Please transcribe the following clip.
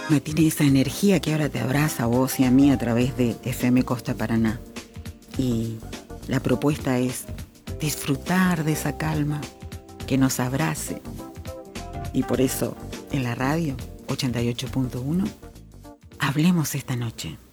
tiene esa energía que ahora te abraza a vos y a mí a través de FM Costa Paraná. Y la propuesta es disfrutar de esa calma que nos abrace. Y por eso, en la radio 88.1, hablemos esta noche.